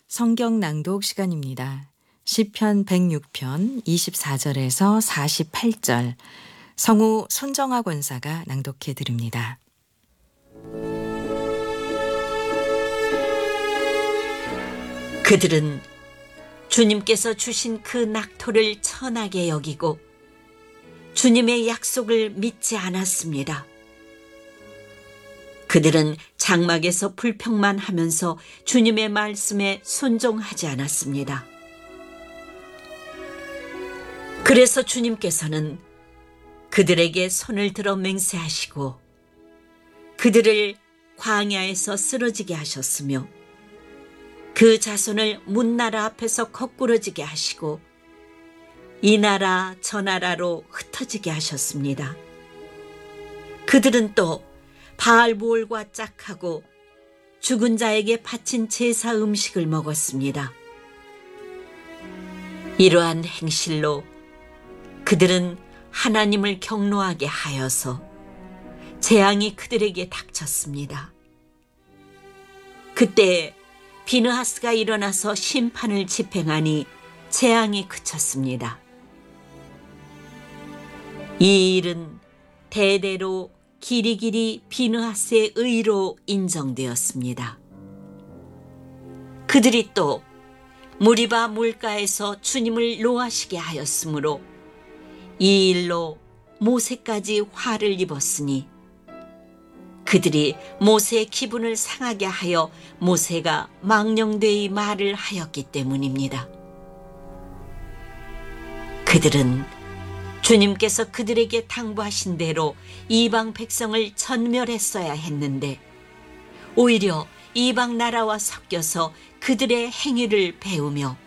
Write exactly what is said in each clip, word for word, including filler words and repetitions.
성경 낭독 시간입니다. 시편 백육 편 이십사 절에서 사십팔 절, 성우 손정아 권사가 낭독해 드립니다. 그들은 주님께서 주신 그 낙토를 천하게 여기고 주님의 약속을 믿지 않았습니다. 그들은 장막에서 불평만 하면서 주님의 말씀에 순종하지 않았습니다. 그래서 주님께서는 그들에게 손을 들어 맹세하시고 그들을 광야에서 쓰러지게 하셨으며 그 자손을 문나라 앞에서 거꾸러지게 하시고 이 나라 저 나라로 흩어지게 하셨습니다. 그들은 또 바알보올과 짝하고 죽은 자에게 바친 제사 음식을 먹었습니다. 이러한 행실로 그들은 하나님을 경노하게 하여서 재앙이 그들에게 닥쳤습니다. 그때 비느하스가 일어나서 심판을 집행하니 재앙이 그쳤습니다. 이 일은 대대로 길이길이 비느하스의 의로 인정되었습니다. 그들이 또 무리바 물가에서 주님을 노하시게 하였으므로 이 일로 모세까지 화를 입었으니 그들이 모세의 기분을 상하게 하여 모세가 망령되이 말을 하였기 때문입니다. 그들은 주님께서 그들에게 당부하신 대로 이방 백성을 전멸했어야 했는데 오히려 이방 나라와 섞여서 그들의 행위를 배우며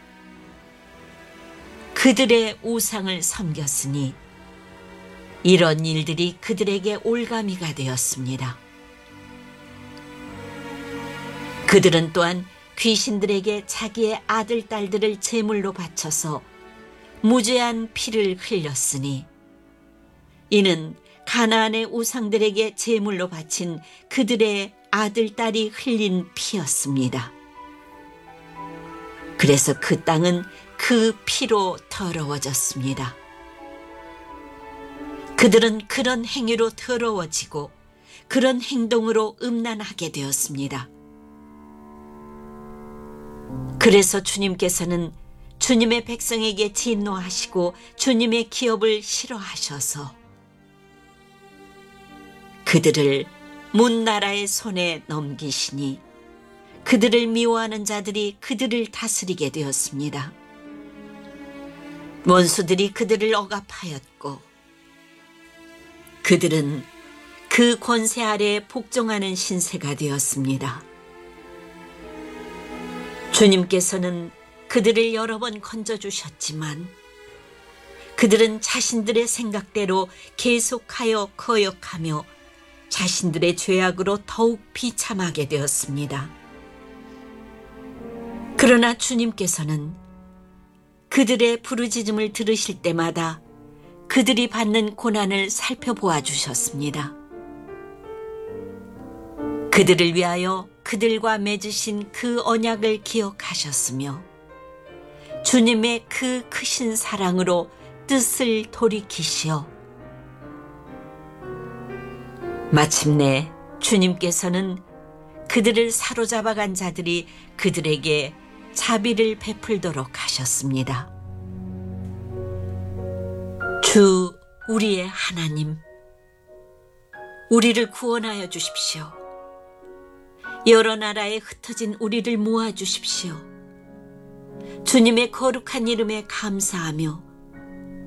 그들의 우상을 섬겼으니 이런 일들이 그들에게 올가미가 되었습니다. 그들은 또한 귀신들에게 자기의 아들, 딸들을 제물로 바쳐서 무죄한 피를 흘렸으니 이는 가나안의 우상들에게 제물로 바친 그들의 아들, 딸이 흘린 피였습니다. 그래서 그 땅은 그 피로 더러워졌습니다. 그들은 그런 행위로 더러워지고 그런 행동으로 음란하게 되었습니다. 그래서 주님께서는 주님의 백성에게 진노하시고 주님의 기업을 싫어하셔서 그들을 문나라의 손에 넘기시니 그들을 미워하는 자들이 그들을 다스리게 되었습니다. 원수들이 그들을 억압하였고 그들은 그 권세 아래에 복종하는 신세가 되었습니다. 주님께서는 그들을 여러 번 건져주셨지만 그들은 자신들의 생각대로 계속하여 거역하며 자신들의 죄악으로 더욱 비참하게 되었습니다. 그러나 주님께서는 그들의 부르짖음을 들으실 때마다 그들이 받는 고난을 살펴보아 주셨습니다. 그들을 위하여 그들과 맺으신 그 언약을 기억하셨으며 주님의 그 크신 사랑으로 뜻을 돌이키시어 마침내 주님께서는 그들을 사로잡아간 자들이 그들에게 자비를 베풀도록 하셨습니다. 주 우리의 하나님, 우리를 구원하여 주십시오. 여러 나라에 흩어진 우리를 모아 주십시오. 주님의 거룩한 이름에 감사하며